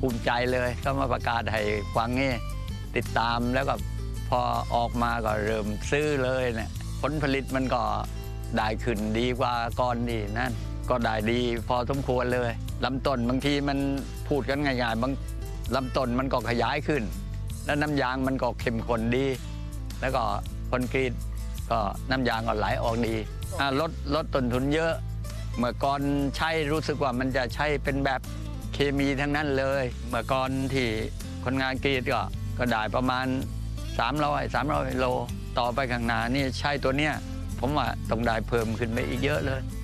ภูมิใจเลยก็มาประกาศให้ฟังนี่ติดตามแล้วก็พอออกมาก็เริ่มซื้อเลยเนี่ยผลผลิตมันก็ได้ขึ้นดีกว่าก่อนนี่นั่นก็ได้ดีพอสมควรเลยลำต้นบางทีมันพูดกันง่ายๆบางลำต้นมันก็ขยายขึ้นแล้วน้ำยางมันก็เข้มข้นดีแล้วก็คนกรีดก็น้ำยางก็ไหลออกดีลดต้นทุนเยอะเมื่อก่อนใช้รู้สึกว่ามันจะใช้เป็นแบบเคมีทั้งนั้นเลยเมื่อก่อนที่คนงานกรีดก็ได้ประมาณ300 โลต่อไปข้างหน้านี่ใช้ตัวเนี้ยผมว่าต้องได้เพิ่มขึ้นไปอีกเยอะเลย